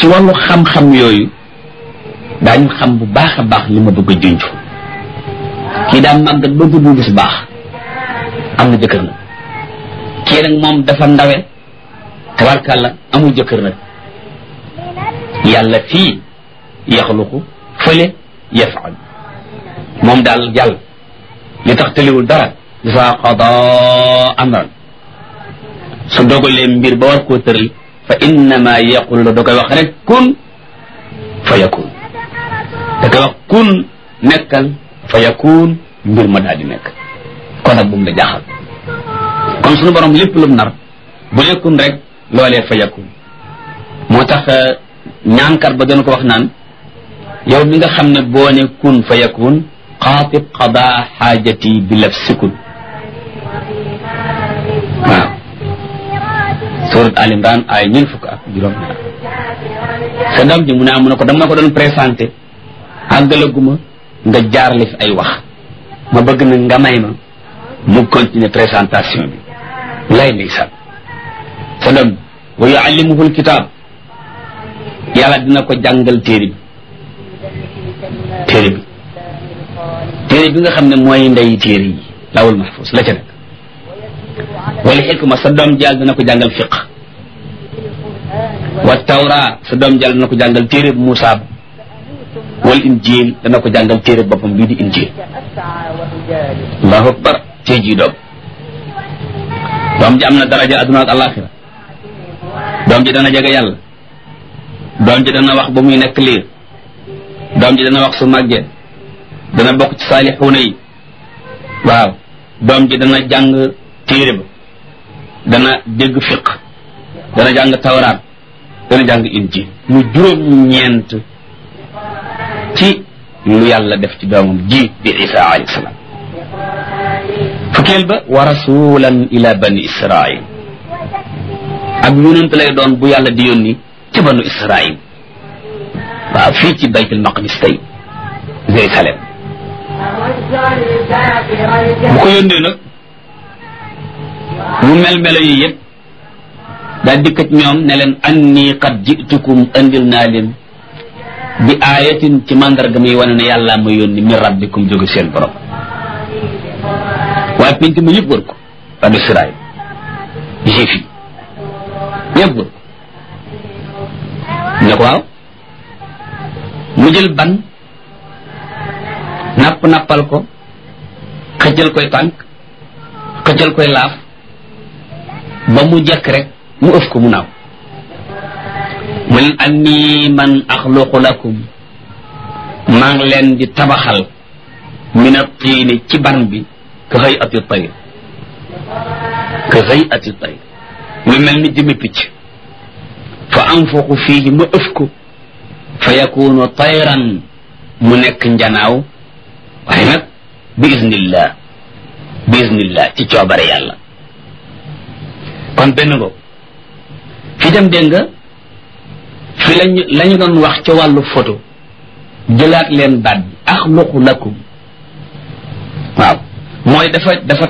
ci wàllu xam-xam yooyu daañu xam bu baax a baax li ma bëgg a junj kii daa màggat ba du gis baax am na jëkkër nag kii nag moom dafa ndawe tabarkàlla amul jëkkër nag yàlla fii yaxluqu fële yafaal moom daal yàlla li tax tëliwul dara isa qada amran su dogalee mbir ba war koo tëral fa innama yaqulu la da koy wax rek kun fa yakun da koy wax kun nekkal fa yakun mbir ma daal di nekk kon nag bu mu la jaaxal kon suñu borom lépp lu mu nar bu nekkun rek loolee fa yakun moo tax ñaankat ba doon ko wax naan yow mi nga xam ne boo ne kun fa yakun xaatib qada xaajati bi laf sikun waaw surat al imran ay 25 sa doom ji mu ne ko dama ko doon présenté àggalaguma nga jaarale fi ay wax ma bëgg na nga may ma mu continuer présentation bi lay ndeysaan sa doom wa yuallimuhu alkitab yàlla dina ko jàngal téere bi nga xam ne mooy ndey téere yi lawul mahfuz la ca nekk wala xikma sa doom jàll dina ko jàngal fiq wa tawra sa doom jàll dina ko jàngal téere bu Muusaa wal injil dana ko jàngal téere boppam bii di injil allahu akbar tey jii doom ji am na daraja adduna ak alaxira doom ji dana jege yàlla doom ji dana wax ba muy nekk liir doom ji dana wax su màggee dana bokk ci saalixuuna yi waaw doom ji dana jàng téere ba dana dégg fiq dana jàng tawraat dana jàng injil mu juróom-ñeent ci lu yàlla def ci doomam ji di Isa alayhi salaam fukkeel ba wa rasulan ila bani israil ak yonent lay doon bu yàlla di yónni ci banu israil waaw fii ci baytul maqdis tey Jérusalem bu ko yónnee nag mu mel yi yëpp daa dikkat ñoom ne leen anni qad jitukum andil naa leen bi ayatin ci mandarga muy wane ne yàlla ma yónni min rabbikum jóge seen borom waaye pénc ma yëpp wër ko banu Israël juif yi yëpp wër ko ne ko waaw mu jël ban nappal ko xëccal koy tànk xëccal koy laaf ba mu jekk rek mu ëf ko mu naaw mu leen anni man axluqu lakum maa ngi leen di tabaxal min at-tiini ci ban bi ka hay'ati at-tayr lu mel ni jëmi picc fa anfuxu fiihi ma ëf ko fa yakunu tayran mu nekk njanaaw waaye nag bi iznillah ci coobare yàlla kon benn boobu fi dem dégg nga fi lañu doon wax ca wàllu photo jëlaat leen baat bi axluqu lakum waaw mooy dafa